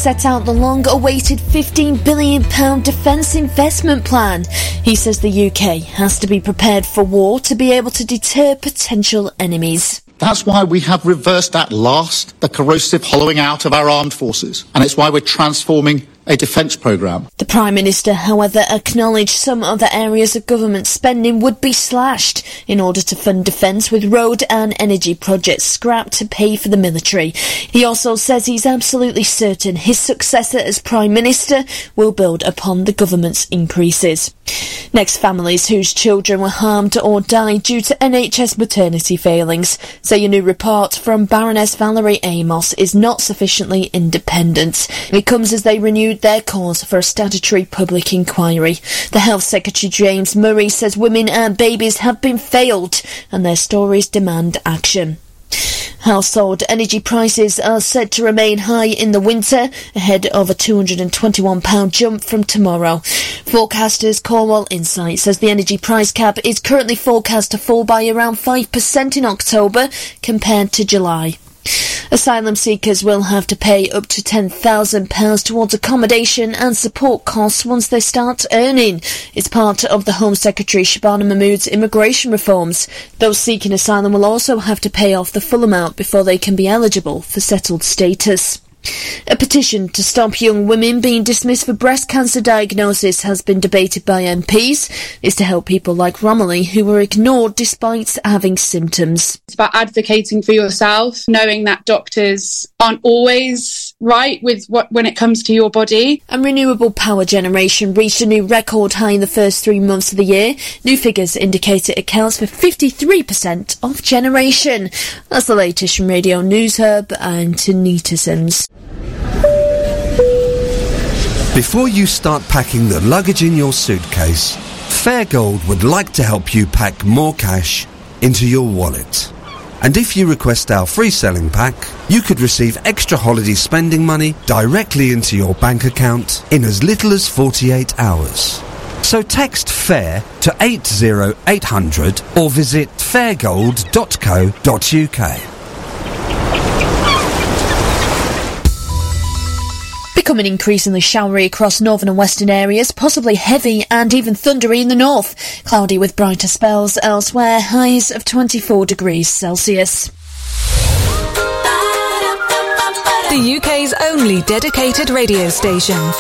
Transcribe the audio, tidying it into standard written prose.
set out the long-awaited £15 billion defence investment plan. He says the UK has to be prepared for war to be able to deter potential enemies. That's why we have reversed at last the corrosive hollowing out of our armed forces, and it's why we're transforming a defence programme. The Prime Minister, however, acknowledged some other areas of government spending would be slashed in order to fund defence, with road and energy projects scrapped to pay for the military. He also says he's absolutely certain his successor as Prime Minister will build upon the government's increases. Next, families whose children were harmed or died due to NHS maternity failings say a new report from Baroness Valerie Amos is not sufficiently independent. It comes as they renewed their calls for a statutory public inquiry. The Health Secretary James Murray says women and babies have been failed and their stories demand action. Household energy prices are said to remain high in the winter, ahead of a £221 jump from tomorrow. Forecasters Cornwall Insight says the energy price cap is currently forecast to fall by around 5% in October compared to July. Asylum seekers will have to pay up to £10,000 towards accommodation and support costs once they start earning. It's part of the Home Secretary Shabana Mahmood's immigration reforms. Those seeking asylum will also have to pay off the full amount before they can be eligible for settled status. A petition to stop young women being dismissed for breast cancer diagnosis has been debated by MPs. It's to help people like Romilly, who were ignored despite having symptoms. It's about advocating for yourself, knowing that doctors aren't always right with when it comes to your body. And renewable power generation reached a new record high in the first 3 months of the year. New figures indicate it accounts for 53% of generation. That's the latest from Radio News Hub. I'm Tanita Sims. Before you start packing the luggage in your suitcase, Fairgold would like to help you pack more cash into your wallet. And if you request our free selling pack, you could receive extra holiday spending money directly into your bank account in as little as 48 hours. So text FAIR to 80800 or visit fairgold.co.uk. Becoming increasingly showery across northern and western areas, possibly heavy and even thundery in the north. Cloudy with brighter spells elsewhere, highs of 24 degrees Celsius. The UK's only dedicated radio station.